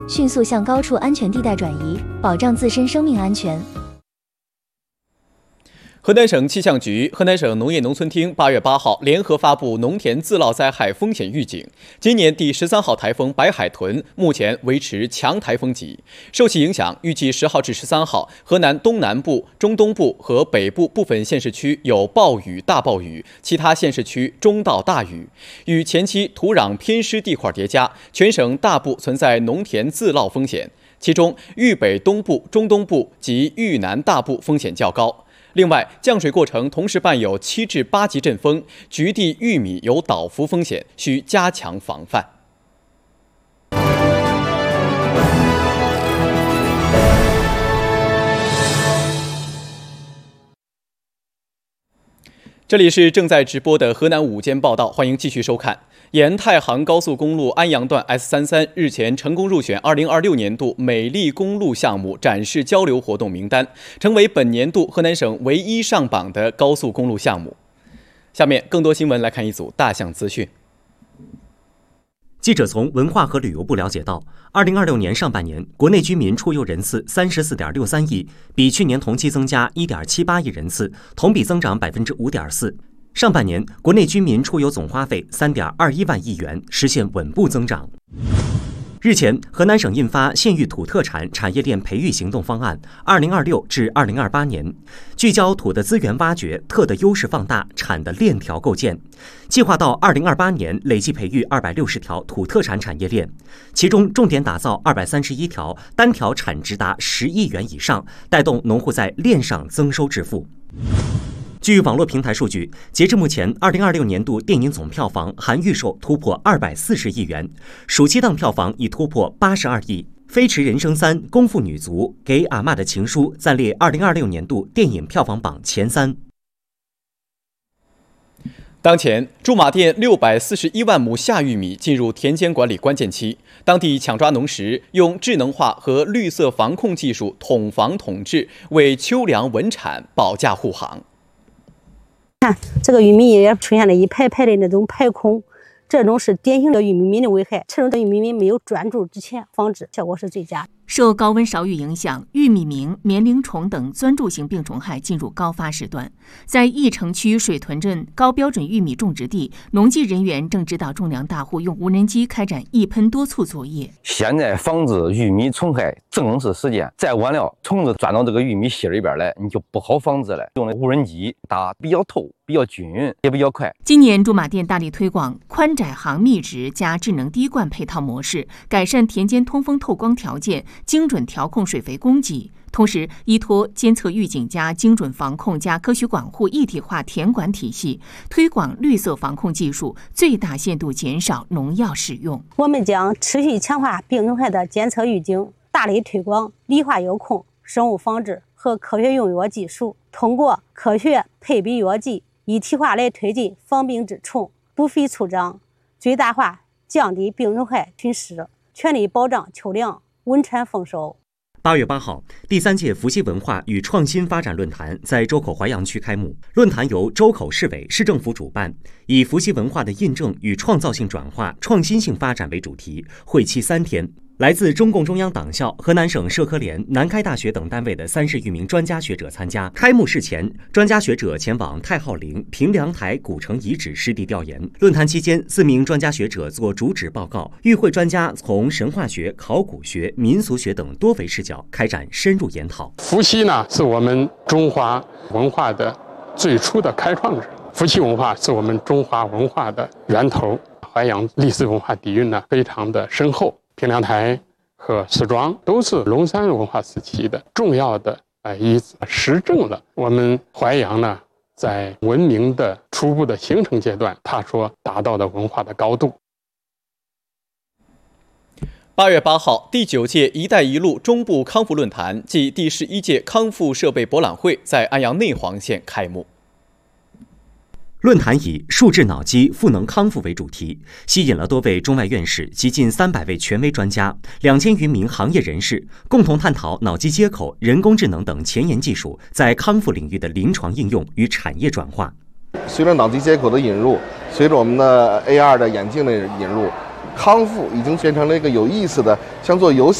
迅速向高处安全地带转移，保障自身生命安全。 河南省气象局、河南省农业农村厅8月8号联合发布农田自涝灾害风险预警。今年第13号台风白海豚目前维持强台风级，受其影响，预计10号至13号，河南东南部、中东部和北部部分县市区有暴雨、大暴雨，其他县市区中到大雨。与前期土壤偏湿地块叠加，全省大部存在农田自涝风险，其中豫北东部、中东部及豫南大部风险较高。另外，降水过程同时伴有7至8级阵风，局地玉米有倒伏风险，需加强防范。这里是正在直播的河南午间报道，欢迎继续收看。沿太行高速公路安阳段 S33日前成功入选2026年度美丽公路项目展示交流活动名单，成为本年度河南省唯一上榜的高速公路项目。下面更多新闻来看一组大项资讯。 记者从文化和旅游部了解到，2026年上半年国内居民出游人次34.63亿，比去年同期增加1.78亿人次，同比增长5.4%。上半年国内居民出游总花费3.21万亿元，实现稳步增长。日前，河南省印发县域土特产产业链培育行动方案 （2026 至2028年），聚焦土的资源挖掘、特的优势放大、产的链条构建。计划到2028年累计培育260条土特产产业链，其中重点打造231条，单条产值达10亿元以上，带动农户在链上增收致富。据网络平台数据，截至目前，2026年度电影总票房含预售突破240亿元，暑期档票房已突破82亿。《飞驰人生3》、《功夫女足》、《给阿嬷的情书》暂列2026年度电影票房榜前3。 当前，驻马店641万亩夏玉米进入田间管理关键期，当地抢抓农时用智能化和绿色防控技术统防统治，为秋粮稳产保驾护航。 看这个玉米也出现了一排排的那种排孔，这种是典型的玉米敏的危害，这种玉米敏没有专注之前防治效果是最佳的。 受高温少雨影响，玉米螟、棉铃虫等钻注型病虫害进入高发时段。在义城区水屯镇高标准玉米种植地，农技人员正指导种粮大户用无人机开展一喷多促作业。 现在防治玉米虫害正是时间，再晚了虫子钻到这个玉米芯里边来，你就不好防治了。用的无人机打比较透、比较均匀，也比较快。 今年驻马店大力推广宽窄行密植加智能滴灌配套模式，改善田间通风透光条件，精准调控水肥供给，同时依托监测预警加精准防控加科学管护一体化田管体系，推广绿色防控技术，最大限度减少农药使用。 我们将持续强化病虫害的监测预警，大力推广理化药控、生物防治和科学用药技术，通过科学配比药剂一体化来推进防病治虫、补肥促长，最大化降低病虫害侵蚀，全力保障秋粮稳产丰收。 8月8号，第3届伏羲文化与创新发展论坛在周口淮阳区开幕。论坛由周口市委、市政府主办，以伏羲文化的印证与创造性转化、创新性发展为主题，会期3天。来自中共中央党校、河南省社科联、南开大学等单位的30余名专家学者参加。开幕式前，专家学者前往太昊陵、平凉台古城遗址实地调研。论坛期间，4名专家学者做主旨报告，与会专家从神话学、考古学、民俗学等多维视角开展深入研讨。 伏羲呢，是我们中华文化的最初的开创者，伏羲文化是我们中华文化的源头。淮阳历史文化底蕴呢，非常的深厚。平凉台和石庄都是龙山文化时期的重要的遗址，实证了我们淮阳呢在文明的初步的形成阶段，它所达到的文化的高度。 8月8号，第9届“一带一路”中部康复论坛暨第11届康复设备博览会在安阳内黄县开幕。 论坛以数智脑机赋能康复为主题，吸引了多位中外院士及近300位权威专家、2000余名行业人士，共同探讨脑机接口、人工智能等前沿技术在康复领域的临床应用与产业转化。 随着脑机接口的引入，随着我们的 AR 的眼镜的引入， 康复已经变成了一个有意思的，像做游戏